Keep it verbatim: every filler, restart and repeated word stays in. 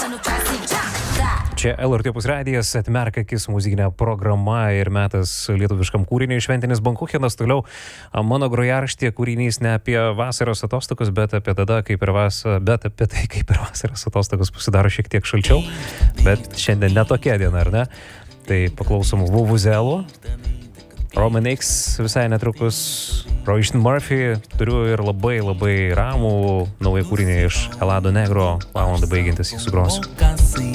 Čia L R T Opus radijas, atmerk akis muzikinė programa ir metas lietuviškam kūriniui Šventinis Bankuchenas. Toliau mano grojaraštyje kūrinys ne apie vasaros atostogas, bet apie tada, kaip per vasarą, bet apie tai, kaip per vasaros atostogas pasidaro šiek tiek šalčiau. Bet šiandien netokia diena, ar ne? Tai paklausom Vuvuzelu, Roman X visai netrukus, Roisin Murphy, turiu ir labai labai ramų naują kūrinį iš Helado Negro, valandą baigiantis jį sugrosiu.